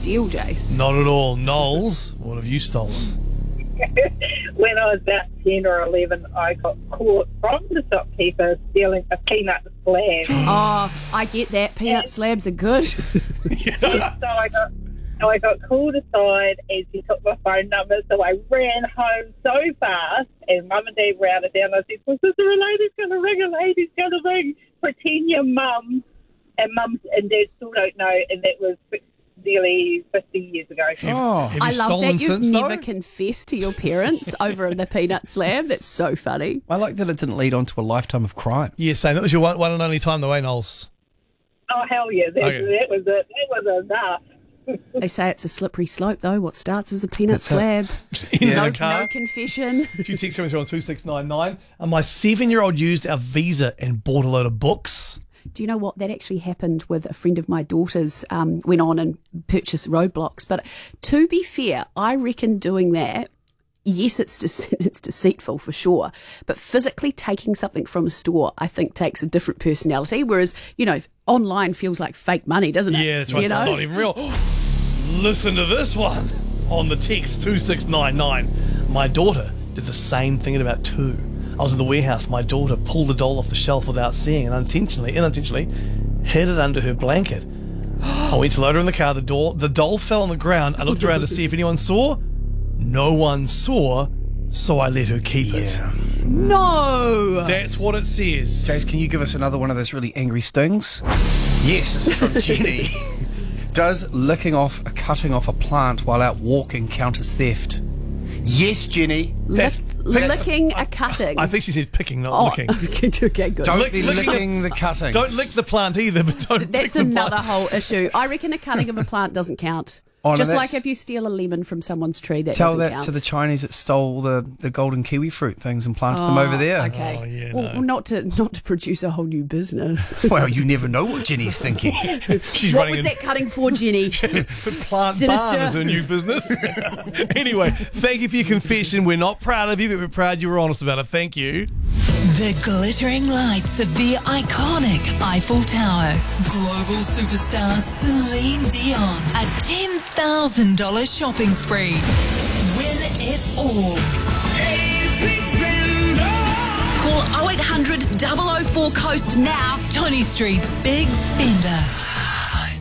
steal, Jace? Not at all. Knowles, what have you stolen? When I was about 10 or 11, I got caught from the shopkeeper stealing a peanut slab. Oh, I get that. Peanut slabs are good. So I got called aside and she took my phone number, so I ran home so fast and Mum and Dad ran it down. I said, well, sister, a lady's going to ring, pretend you're Mum. And Mum and Dad still don't know, and that was nearly 50 years ago. Have you I love stolen that you've since, never though? confessed to your parents over the peanut slab. That's so funny. I like that it didn't lead on to a lifetime of crime. Yeah, same. That was your one and only time, though, Knowles. Oh, hell yeah, that was it. That was enough. They say it's a slippery slope, though. What starts as a peanut That's it. slab. In No, the car. no confession. If you text me on 2699, and my 7-year-old used our Visa and bought a load of books. Do you know what? That actually happened with a friend of my daughter's, went on and purchased Roadblocks. But to be fair, I reckon doing that, yes, it's deceitful for sure, but physically taking something from a store, I think, takes a different personality, whereas, online feels like fake money, doesn't it? Yeah, that's right. It's not even real. Listen to this one on the text 2699. My daughter did the same thing at about 2. I was in the warehouse. My daughter pulled the doll off the shelf without seeing and unintentionally hid it under her blanket. I went to load her in the car. The doll fell on the ground. I looked around to see if anyone saw. No one saw, so I let her keep it. No! That's what it says. Jace, can you give us another one of those really angry stings? Yes, this is from Jenny. Does cutting off a plant while out walking count as theft? Yes, Jenny. Licking a cutting. I think she said picking, not licking. Okay, good. Don't be licking the cuttings. Don't lick the plant either, but don't That's pick the another plant. whole issue. I reckon a cutting of a plant doesn't count. Oh, no, Just that's- like if you steal a lemon from someone's tree, that Tell doesn't that count. to the Chinese that stole the golden kiwi fruit things and planted them over there. Okay. Oh, yeah, well, no. not to produce a whole new business. Well, you never know what Jenny's thinking. She's What running was in that cutting for, Jenny? plant Sinister. barn as her new business. Anyway, thank you for your confession. We're not proud of you, but we're proud you were honest about it. Thank you. The glittering lights of the iconic Eiffel Tower. Global superstar Celine Dion. A $10,000 shopping spree. Win it all. Call 0800 004 Coast now. Tony Street's Big Spender.